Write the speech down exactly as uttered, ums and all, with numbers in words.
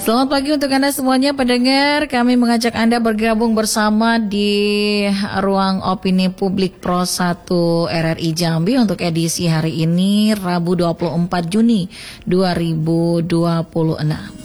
Selamat pagi untuk Anda semuanya pendengar. Kami mengajak Anda bergabung bersama di ruang opini publik Pro satu R R I Jambi untuk edisi hari ini Rabu dua puluh empat Juni dua ribu dua puluh enam.